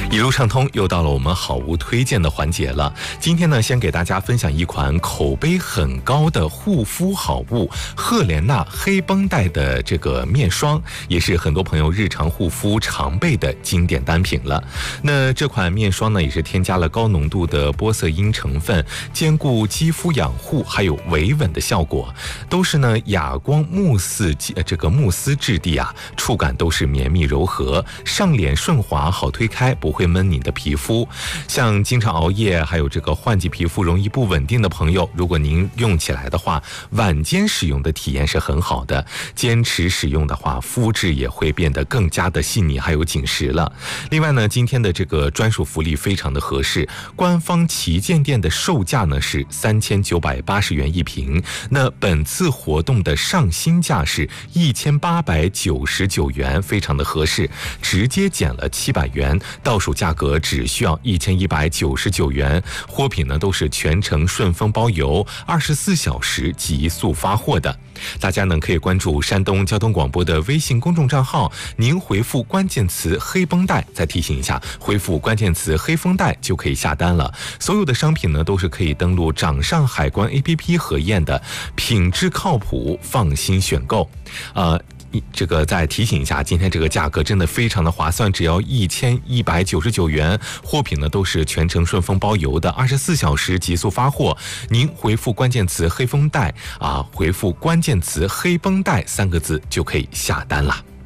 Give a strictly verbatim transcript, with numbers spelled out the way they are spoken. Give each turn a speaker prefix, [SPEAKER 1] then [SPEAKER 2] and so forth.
[SPEAKER 1] 一路畅通，又到了我们好物推荐的环节了。今天呢，先给大家分享一款口碑很高的护肤好物——赫莲娜黑绷带的这个面霜，也是很多朋友日常护肤常备的经典单品了。那这款面霜呢，也是添加了高浓度的玻色因成分，兼顾肌肤养护还有维稳的效果，都是呢哑光慕斯这个慕斯质地啊，触感都是绵密柔和，上脸顺滑好推开，不会闷你的皮肤。像经常熬夜还有这个换季皮肤容易不稳定的朋友，如果您用起来的话，晚间使用的体验是很好的，坚持使用的话，肤质也会变得更加的细腻还有紧实了。另外呢，今天的这个专属福利非常的合适，官方旗舰店的售价呢是三千九百八十元一瓶，那本次活动的上新价是一千八百九十九元，非常的合适，直接减了七百元，倒数价格只需要一千一百九十九元。货品呢都是全程顺丰包邮，二十四小时急速发货的。大家呢可以关注山东交通广播的微信公众账号，您回复关键词黑绷带，再提醒一下，回复关键词黑绷带就可以下单了。所有的商品呢都是可以登录掌上海关 A P P 核验的，品质靠谱，放心选购。呃这个再提醒一下，今天这个价格真的非常的划算，只要一千一百九十九元，货品呢都是全程顺丰包邮的，二十四小时急速发货。您回复关键词黑绷带啊，回复关键词黑绷带三个字就可以下单了。